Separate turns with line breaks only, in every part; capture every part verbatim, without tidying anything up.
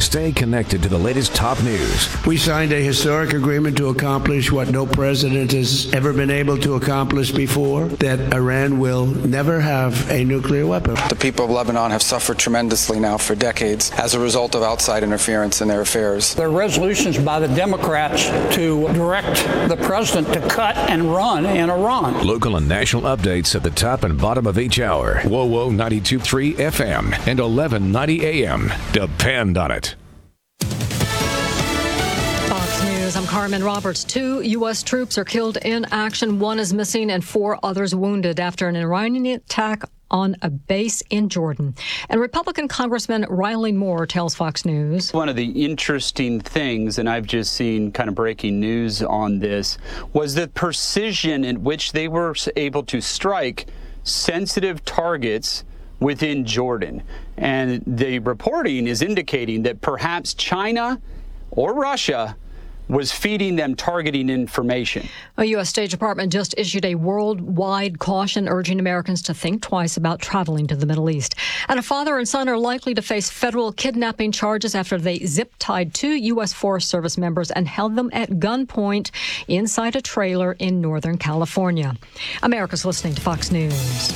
Stay connected to the latest top news.
We signed a historic agreement to accomplish what no president has ever been able to accomplish before, that Iran will never have a nuclear weapon.
The people of Lebanon have suffered tremendously now for decades as a result of outside interference in their affairs.
There are resolutions by the Democrats to direct the president to cut and run in Iran.
Local and national updates at the top and bottom of each hour. WOWO ninety-two point three F M and eleven ninety A M. Depend on it.
Fox News, I'm Carmen Roberts. Two U S troops are killed in action. One is missing and four others wounded after an Iranian attack on a base in Jordan. And Republican Congressman Riley Moore tells Fox News.
One of the interesting things, and I've just seen kind of breaking news on this, was the precision in which they were able to strike sensitive targets within Jordan. And the reporting is indicating that perhaps China or Russia was feeding them targeting information.
A U S State Department just issued a worldwide caution urging Americans to think twice about traveling to the Middle East. And a father and son are likely to face federal kidnapping charges after they zip-tied two U S Forest Service members and held them at gunpoint inside a trailer in Northern California. America's listening to Fox News.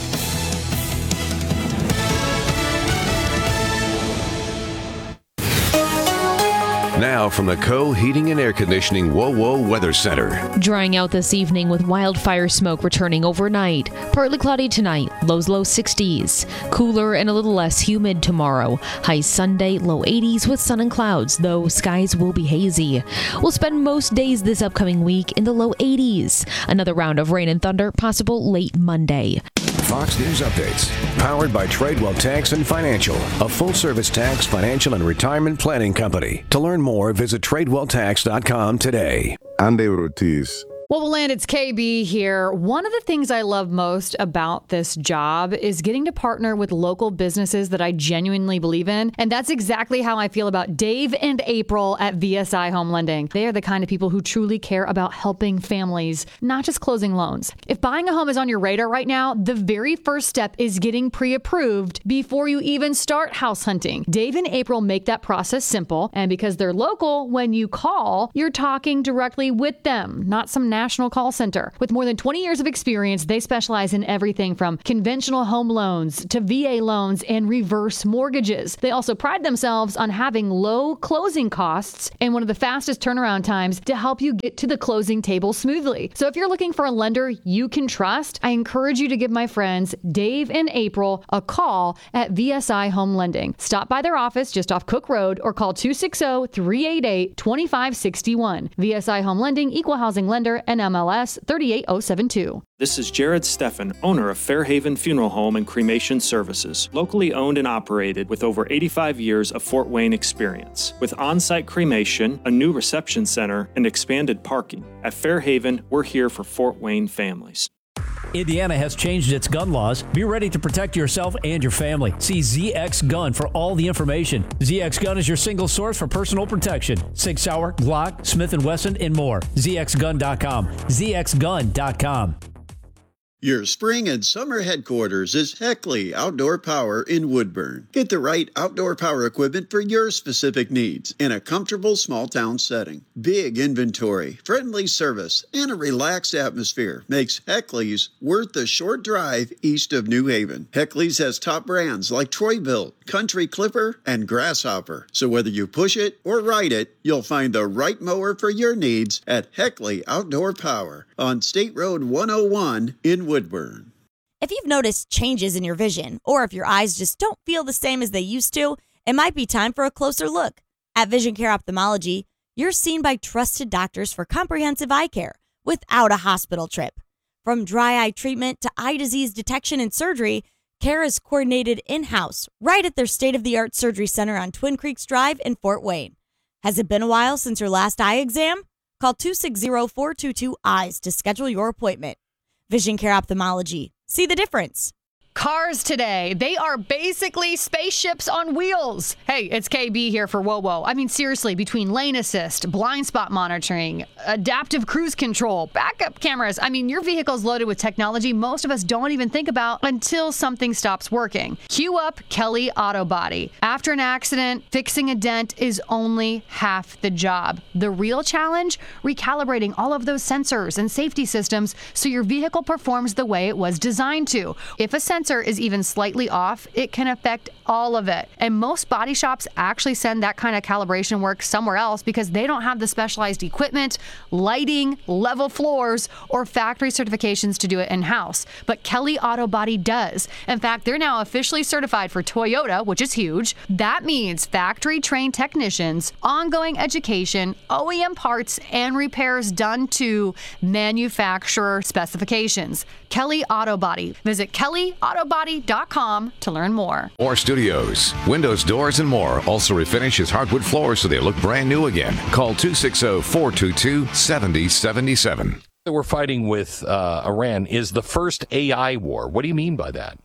Now from the Co Heating and Air Conditioning WOWO Weather Center.
Drying out this evening with wildfire smoke returning overnight. Partly cloudy tonight, lows low sixties. Cooler and a little less humid tomorrow. High Sunday, low eighties with sun and clouds, though skies will be hazy. We'll spend most days this upcoming week in the low eighties. Another round of rain and thunder possible late Monday.
Fox News Updates, powered by Tradewell Tax and Financial, a full-service tax, financial, and retirement planning company. To learn more, visit tradewell tax dot com today.
I'm David Ortiz.
Well, we'll land. It's K B here. One of the things I love most about this job is getting to partner with local businesses that I genuinely believe in. And that's exactly how I feel about Dave and April at V S I Home Lending. They are the kind of people who truly care about helping families, not just closing loans. If buying a home is on your radar right now, the very first step is getting pre-approved before you even start house hunting. Dave and April make that process simple. And because they're local, when you call, you're talking directly with them, not some national call center. With more than twenty years of experience, they specialize in everything from conventional home loans to V A loans and reverse mortgages. They also pride themselves on having low closing costs and one of the fastest turnaround times to help you get to the closing table smoothly. So if you're looking for a lender you can trust, I encourage you to give my friends Dave and April a call at V S I Home Lending. Stop by their office just off Cook Road or call two six zero, three eight eight, two five six one. V S I Home Lending, Equal Housing Lender, and M L S three eight zero seven two.
This is Jared Steffen, owner of Fairhaven Funeral Home and Cremation Services, locally owned and operated with over eighty-five years of Fort Wayne experience. With on-site cremation, a new reception center, and expanded parking. At Fairhaven, we're here for Fort Wayne families.
Indiana has changed its gun laws. Be ready to protect yourself and your family. See Z X Gun for all the information. Z X Gun is your single source for personal protection. Sig Sauer, Glock, Smith and Wesson, and more. Z X gun dot com. Z X gun dot com.
Your spring and summer headquarters is Heckley Outdoor Power in Woodburn. Get the right outdoor power equipment for your specific needs in a comfortable small town setting. Big inventory, friendly service, and a relaxed atmosphere makes Heckley's worth the short drive east of New Haven. Heckley's has top brands like Troy-Bilt, Country Clipper, and Grasshopper. So whether you push it or ride it, you'll find the right mower for your needs at Heckley Outdoor Power on State Road one oh one in Woodburn.
If you've noticed changes in your vision, or if your eyes just don't feel the same as they used to, it might be time for a closer look. At Vision Care Ophthalmology, you're seen by trusted doctors for comprehensive eye care without a hospital trip. From dry eye treatment to eye disease detection and surgery, care is coordinated in-house right at their state-of-the-art surgery center on Twin Creeks Drive in Fort Wayne. Has it been a while since your last eye exam? Call two six zero, four two two, E Y E S to schedule your appointment. Vision Care Ophthalmology. See the difference.
Cars today, they are basically spaceships on wheels. Hey, it's K B here for WOWO. I mean, seriously, between lane assist, blind spot monitoring, adaptive cruise control, backup cameras. I mean, your vehicle's loaded with technology most of us don't even think about until something stops working. Cue up Kelly Auto Body. After an accident, fixing a dent is only half the job. The real challenge? Recalibrating all of those sensors and safety systems so your vehicle performs the way it was designed to. If a sensor is even slightly off, it can affect all of it. And most body shops actually send that kind of calibration work somewhere else because they don't have the specialized equipment, lighting, level floors, or factory certifications to do it in-house. But Kelly Auto Body does. In fact, they're now officially certified for Toyota, which is huge. That means factory-trained technicians, ongoing education, O E M parts, and repairs done to manufacturer specifications. Kelly Auto Body. Visit kelly auto body dot com to learn more.
More studios, windows, doors, and more. Also refinishes hardwood floors so they look brand new again. Call two six zero, four two two, seven zero seven seven.
That we're fighting with uh, Iran is the first A I war. What do you mean by that?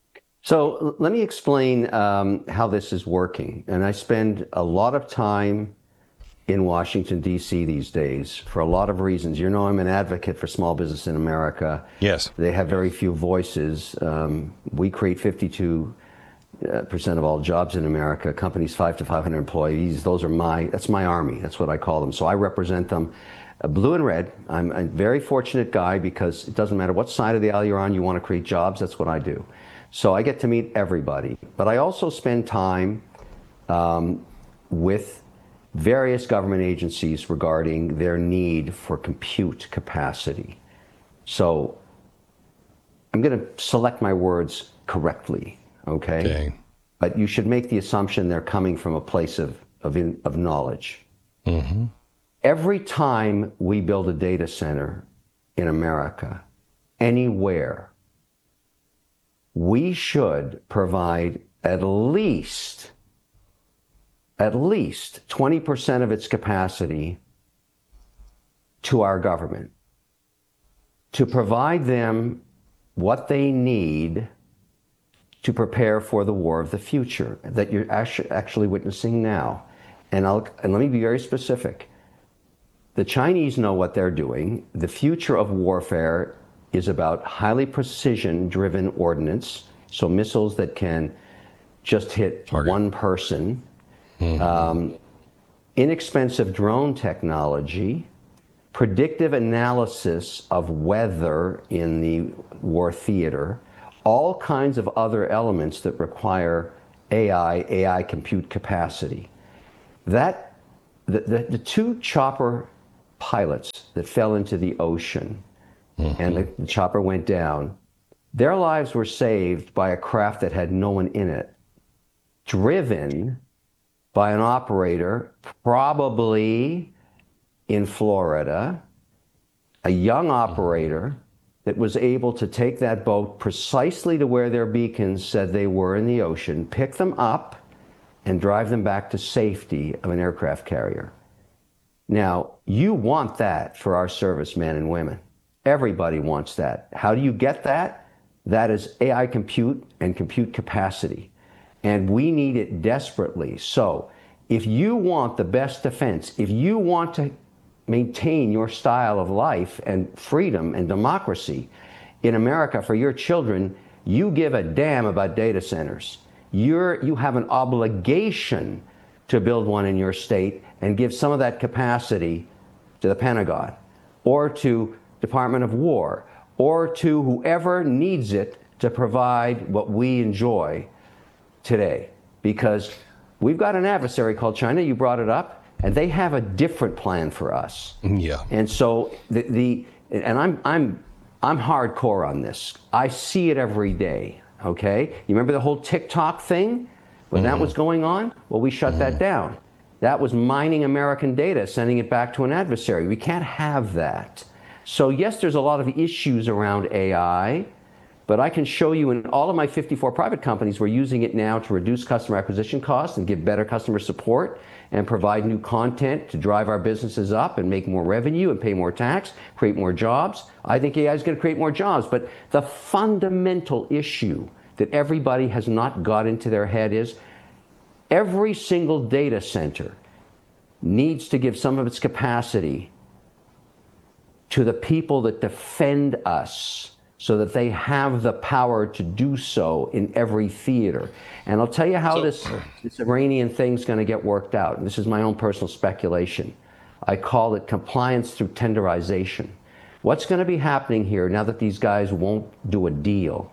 So let me explain um, how this is working. And I spend a lot of time in Washington, D C these days for a lot of reasons. You know, I'm an advocate for small business in America.
Yes.
They have very few voices. Um, we create fifty-two percent of all jobs in America. Companies five to five hundred employees. Those are my, that's my army. That's what I call them. So I represent them. Uh, blue and red. I'm a very fortunate guy because it doesn't matter what side of the aisle you're on, you want to create jobs. That's what I do. So I get to meet everybody. But I also spend time um, with various government agencies regarding their need for compute capacity. So I'm going to select my words correctly, okay?
Okay.
But you should make the assumption they're coming from a place of, of, in, of knowledge.
Mm-hmm.
Every time we build a data center in America, anywhere, we should provide at least at least twenty percent of its capacity to our government to provide them what they need to prepare for the war of the future that you're actually witnessing now. And, I'll, and let me be very specific. The Chinese know what they're doing. The future of warfare is about highly precision-driven ordnance, so missiles that can just hit Target. one person. Mm-hmm. Um, inexpensive drone technology, predictive analysis of weather in the war theater, all kinds of other elements that require A I, A I compute capacity. That, the, the, the two chopper pilots that fell into the ocean mm-hmm. and the, the chopper went down, their lives were saved by a craft that had no one in it, driven by an operator, probably in Florida, a young operator that was able to take that boat precisely to where their beacons said they were in the ocean, pick them up, and drive them back to safety of an aircraft carrier. Now, you want that for our servicemen and women. Everybody wants that. How do you get that? That is A I compute and compute capacity. And we need it desperately. So if you want the best defense, if you want to maintain your style of life and freedom and democracy in America for your children, you give a damn about data centers. You're, you have an obligation to build one in your state and give some of that capacity to the Pentagon or to Department of War or to whoever needs it to provide what we enjoy today, because we've got an adversary called China, you brought it up, and they have a different plan for us.
Yeah.
And so the, the and I'm I'm I'm hardcore on this. I see it every day, okay? You remember the whole TikTok thing? When mm-hmm. that was going on? Well, we shut mm-hmm. that down. That was mining American data, sending it back to an adversary. We can't have that. So yes, there's a lot of issues around A I, but I can show you in all of my fifty-four private companies, we're using it now to reduce customer acquisition costs and give better customer support and provide new content to drive our businesses up and make more revenue and pay more tax, create more jobs. I think A I is going to create more jobs. But the fundamental issue that everybody has not got into their head is every single data center needs to give some of its capacity to the people that defend us so that they have the power to do so in every theater. And I'll tell you how so, this, this Iranian thing's going to get worked out. And this is my own personal speculation. I call it compliance through tenderization. What's going to be happening here now that these guys won't do a deal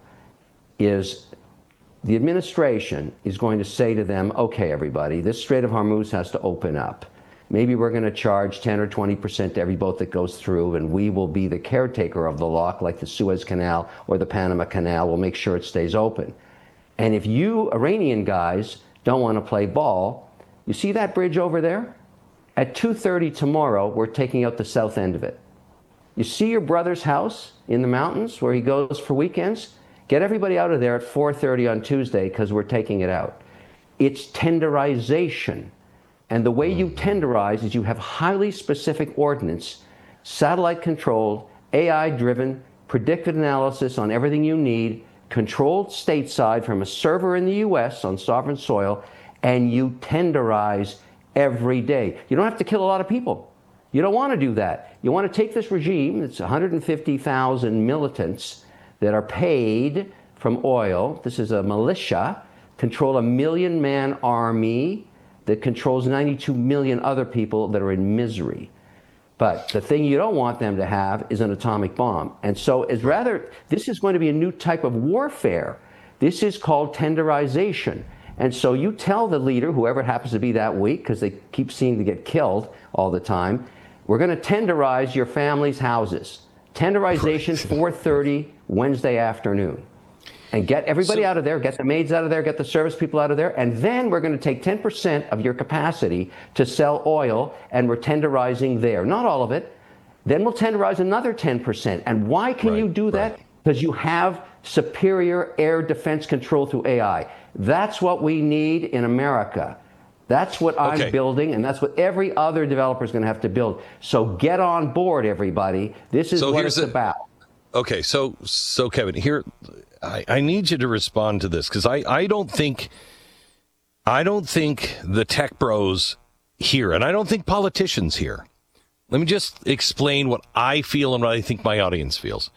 is the administration is going to say to them, okay, everybody, this Strait of Hormuz has to open up. Maybe we're going to charge ten or twenty percent to every boat that goes through, and we will be the caretaker of the lock, like the Suez Canal or the Panama Canal. We'll make sure it stays open. And if you Iranian guys don't want to play ball, you see that bridge over there? At two thirty tomorrow, we're taking out the south end of it. You see your brother's house in the mountains where he goes for weekends? Get everybody out of there at four thirty on Tuesday because we're taking it out. It's tenderization. And the way you tenderize is you have highly specific ordnance, satellite controlled, A I driven, predictive analysis on everything you need, controlled stateside from a server in the U S on sovereign soil, and you tenderize every day. You don't have to kill a lot of people. You don't want to do that. You want to take this regime, it's one hundred fifty thousand militants that are paid from oil. This is a militia, control a million man army that controls ninety-two million other people that are in misery. But the thing you don't want them to have is an atomic bomb. And so it's rather, this is going to be a new type of warfare. This is called tenderization. And so you tell the leader, whoever it happens to be that week, because they keep seeming to get killed all the time, we're going to tenderize your family's houses. Tenderization, four thirty Wednesday afternoon. And get everybody so, out of there, get the maids out of there, get the service people out of there, and then we're going to take ten percent of your capacity to sell oil, and we're tenderizing there. Not all of it. Then we'll tenderize another ten percent. And why can right, you do that? Right. Because you have superior air defense control through A I. That's what we need in America. That's what I'm okay. building, and that's what every other developer is going to have to build. So get on board, everybody. This is so what it's a, about.
Okay, so, so Kevin, here... I, I need you to respond to this because I, I don't think I don't think the tech bros here, and I don't think politicians here. Let me just explain what I feel and what I think my audience feels.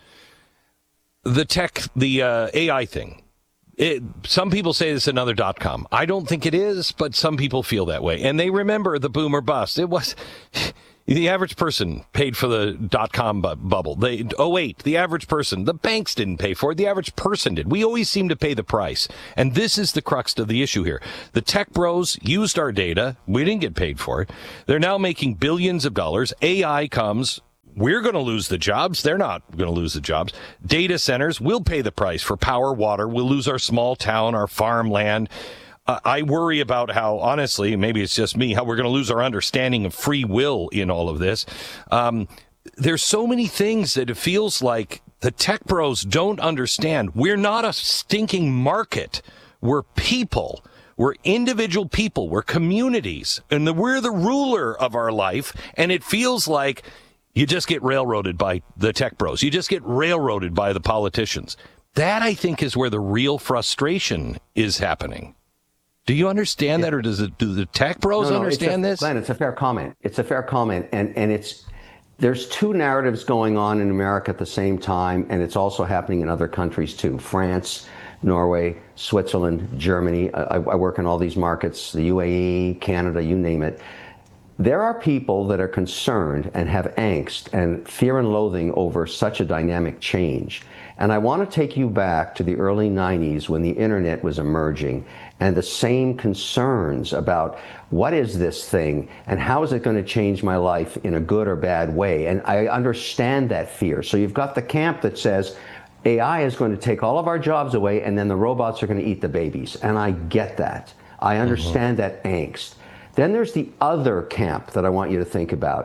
The tech, the uh, A I thing. It, some people say it's another dot com. I don't think it is, but some people feel that way, and they remember the boom or bust. It was. The average person paid for the dot-com bu- bubble. They, oh, wait, the average person. The banks didn't pay for it. The average person did. We always seem to pay the price. And this is the crux of the issue here. The tech bros used our data. We didn't get paid for it. They're now making billions of dollars. A I comes. We're going to lose the jobs. They're not going to lose the jobs. Data centers will pay the price for power, water. We'll lose our small town, our farmland. Uh, I worry about how, honestly, maybe it's just me, how we're going to lose our understanding of free will in all of this. Um, there's so many things that it feels like the tech bros don't understand. We're not a stinking market. We're people. We're individual people. We're communities. And the, we're the ruler of our life. And it feels like you just get railroaded by the tech bros. You just get railroaded by the politicians. That, I think, is where the real frustration is happening. Do you understand yeah. that, or does it, do the tech bros no, no, understand
it's a,
this?
Glenn, it's a fair comment. It's a fair comment, and and it's there's two narratives going on in America at the same time, and it's also happening in other countries too. France, Norway, Switzerland, Germany. I, I work in all these markets, the U A E, Canada, you name it. There are people that are concerned and have angst and fear and loathing over such a dynamic change. And I want to take you back to the early nineties when the internet was emerging, and the same concerns about what is this thing and how is it going to change my life in a good or bad way. And I understand that fear. So you've got the camp that says A I is going to take all of our jobs away and then the robots are going to eat the babies. And I get that. I understand mm-hmm. that angst. Then there's the other camp that I want you to think about.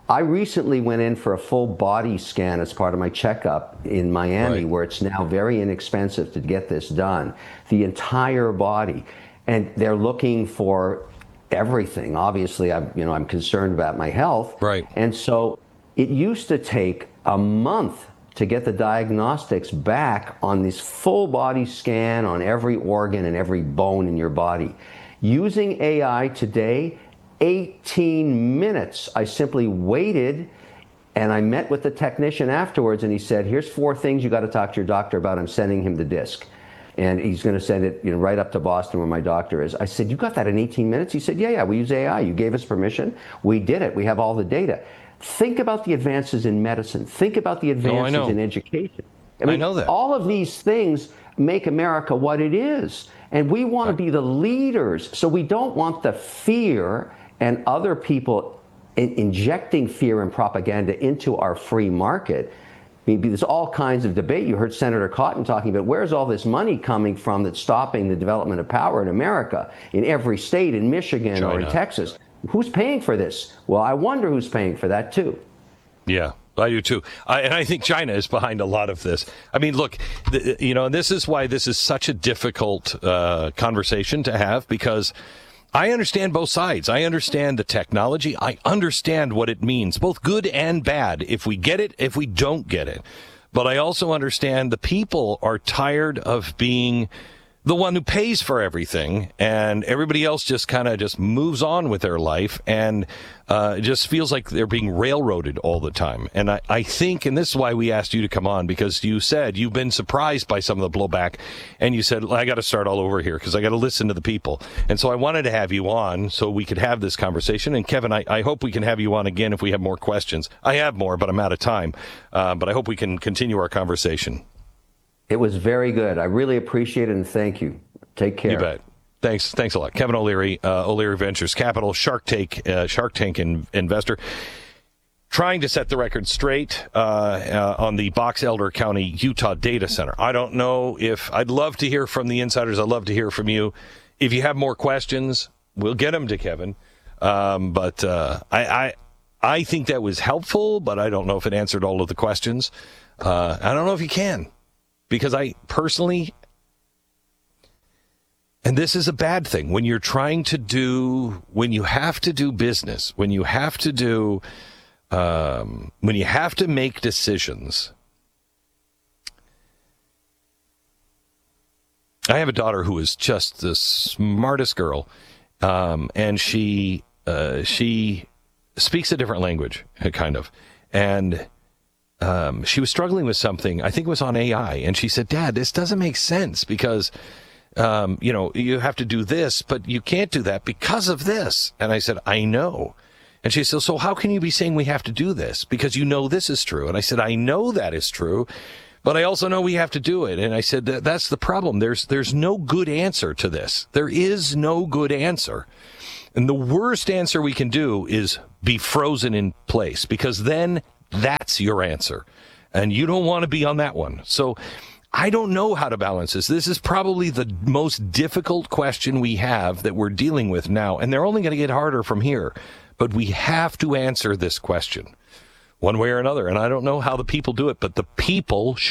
I recently went in for a full body scan as part of my checkup in Miami, right. where it's now very inexpensive to get this done. The entire body. And they're looking for everything. Obviously, I'm, you know, I'm concerned about my health.
Right.
And so it used to take a month to get the diagnostics back on this full body scan on every organ and every bone in your body. Using A I today, eighteen minutes. I simply waited and I met with the technician afterwards and he said, here's four things you got to talk to your doctor about. I'm sending him the disc. And he's going to send it, you know, right up to Boston where my doctor is. I said, you got that in eighteen minutes? He said, yeah, yeah, we use A I. You gave us permission. We did it. We have all the data. Think about the advances in medicine. Think about the advances
no,
in education. I mean,
I know that.
All of these things make America what it is. And we want to be the leaders. So we don't want the fear and other people in injecting fear and propaganda into our free market. I mean, there's all kinds of debate. You heard Senator Cotton talking about where's all this money coming from that's stopping the development of power in America, in every state, in Michigan
China.
or in Texas. Who's paying for this? Well, I wonder who's paying for that, too.
Yeah. I do too. I, and I think China is behind a lot of this. I mean, look, the, you know, and this is why this is such a difficult uh, conversation to have, because I understand both sides. I understand the technology. I understand what it means, both good and bad, if we get it, if we don't get it. But I also understand the people are tired of being the one who pays for everything, and everybody else just kind of just moves on with their life, and uh, it just feels like they're being railroaded all the time. And I, I think, and this is why we asked you to come on, because you said you've been surprised by some of the blowback, and you said, I got to start all over here because I got to listen to the people. And so I wanted to have you on so we could have this conversation. And Kevin, I, I hope we can have you on again if we have more questions. I have more, but I'm out of time. Uh, but I hope we can continue our conversation.
It was very good. I really appreciate it, and thank you. Take care.
You bet. Thanks. Thanks a lot. Kevin O'Leary, uh, O'Leary Ventures Capital, Shark Tank, uh, Shark Tank in, investor, trying to set the record straight uh, uh, on the Box Elder County, Utah data center. I don't know if I'd love to hear from the insiders. I'd love to hear from you. If you have more questions, we'll get them to Kevin. Um, but uh, I, I, I think that was helpful, but I don't know if it answered all of the questions. Uh, I don't know if you can. Because I personally, and this is a bad thing, when you're trying to do, when you have to do business, when you have to do, um, when you have to make decisions. I have a daughter who is just the smartest girl, um, and she uh, she speaks a different language, kind of, and. Um, she was struggling with something, I think it was on A I, and she said, Dad, this doesn't make sense because, um, you know, you have to do this, but you can't do that because of this. And I said, I know. And she said, so how can you be saying we have to do this? Because you know this is true. And I said, I know that is true, but I also know we have to do it. And I said, that, that's the problem. There's, there's no good answer to this. There is no good answer. And the worst answer we can do is be frozen in place, because then that's your answer. And you don't want to be on that one. So I don't know how to balance this. This is probably the most difficult question we have that we're dealing with now. And they're only going to get harder from here. But we have to answer this question one way or another. And I don't know how the people do it, but the people should.